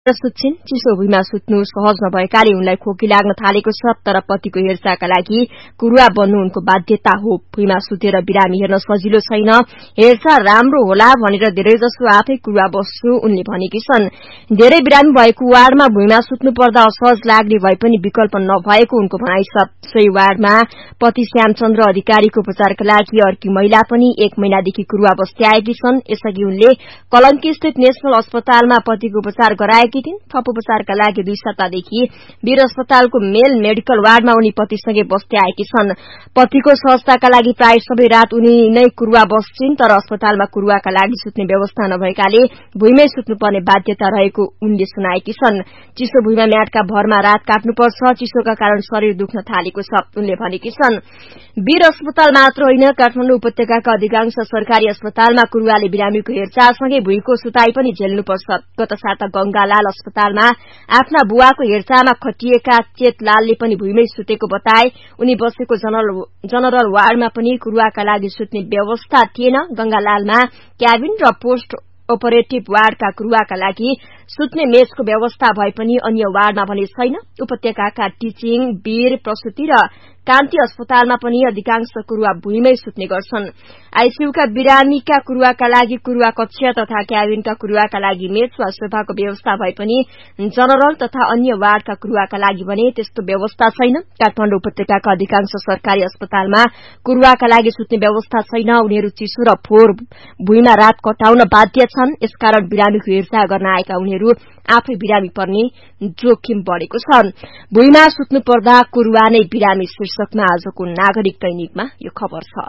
सुत्छिन् चिसो भुइँमा सुत्नु सहज नभएकाले उनलाई खोकी लाग्न थालेको छ तर पतिको हेरचाहका लागि कुरुवा बन्नु उनको बाध्यता हो भुइँमा सुतेर बिरामी हेर्न सजिलो छैन हेरचाह राम्रो होला भनेर धेरैजसो आफै कुरुवा बस्नु उनले भनेकी छन् धेरै बिरामी भएको वार्डमा भुइँमा सुत्नु पर्दा असहज लाग्ने भए पनि विकल्प नभएको उनको भनाइ छ सोही वार्डमा पति श्यामचन्द्र अधिकारीको उपचारका लागि अर्की महिला पनि 1 महिनादेखि कुरुवा बस्दै आएकी छन् यसअघि उनले कलंकी स्थित नेशनल अस्पतालमा पतिको उपचार गराएकी थिइन् थप उपचारका लागि 2 सप्ताहदेखि वीर अस्पतालको मेल मेडिकल वार्डमा उनी पतिसँगै बस्दै आएकी छन् पतिको सहजताका लागि प्राय सबै रात उनी नै कुरुवा बस्छिन् तर अस्पतालमा कुरुवाका लागि सुत्ने व्यवस्था नभएकाले भुइँमै सुत्नुपर्ने बाध्यता रहेको उनले सुनाएकी छन् चिसो भुइँमा म्याटका भरमा रात काट्नुपर्छ चिसोका कारण शरीर दुख्न थालेको छ उनले भनेकी छन् वीर अस्पताल मात्र होइन काठमाडौँ उपत्यकाका अधिकांश सरकारी अस्पतालमा कुरुवाले बिरामीको हेरचाहसँगै भुइँको सुताई पनि झेल्नुपर्छ गत साता गंगालाल अस्पतालमा आफ्ना बुवाको हेरचाहमा खटिएका चेतलालले पनि भुइँमै सुतेको बताए उनी बसेको जनरल वार्डमा पनि कुरुवाका लागि सुत्ने व्यवस्था थिएन गंगालालमा क्याबिन र पोस्ट अपरेटिभ वार्डका कुरुवाका लागि सुत्ने मेजको व्यवस्था भए पनि अन्य वार्डमा भने छैन उपत्यकाका टीचिङ वीर प्रसूति र कान्ति अस्पतालमा पनि अधिकांश कुरुवा भुइँमै सुत्ने गर्छन् आईसीयूका बिरामीका कुरुवाका लागि कुरुवा कक्ष तथा क्याबिनका कुरुवाका लागि मेज वा सोफाको व्यवस्था भए पनि जनरल तथा अन्य वार्डका कुरुवाका लागि भने त्यस्तो व्यवस्था छैन काठमाडौँ उपत्यकाका अधिकांश सरकारी अस्पतालमा कुरुवाका लागि सुत्ने व्यवस्था छैन उनीहरू चिसो र फोहोर भुइँमा रात कटाउन बाध्य छन् यसकारण बिरामीको हेरचाह गर्न आएका उनीहरू आफै बिरामी पर्ने जोखिम बढ़ेको छ भुइँमा सुत्नु पर्दा कुरुवा नै बिरामी शीर्षकमा आजको नागरिक दैनिकमा यो खबर छ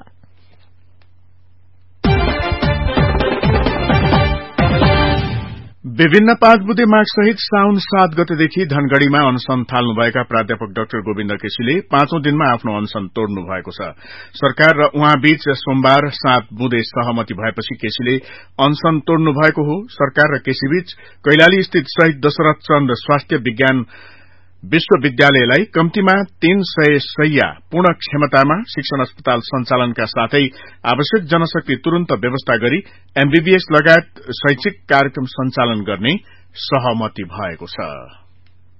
विभिन्न 5 बुँदे माग सहित साउन 7 गतेदेखि धनगढ़ीमा अनशन थाल्नुभएका प्राध्यापक डाक्टर गोविन्द केसीले 5औं दिनमा आफ्नो अनशन तोड्नु भएको छ सरकार र उहाँ बीच सोमबार 7 बुँदे सहमति भएपछि केसीले अनशन तोड्नु भएको हो सरकार र केसी बीच कैलाली स्थित शहीद दशरथ चन्द स्वास्थ्य विज्ञान विश्वविद्यालयलाई कम्तीमा 300 शैय्या पूर्ण क्षमतामा शिक्षण अस्पताल सञ्चालनका साथै आवश्यक जनशक्ति तुरन्त व्यवस्था गरी एमबीबीएस लगायत शैक्षिक कार्यक्रम सञ्चालन गर्ने सहमति भएको छ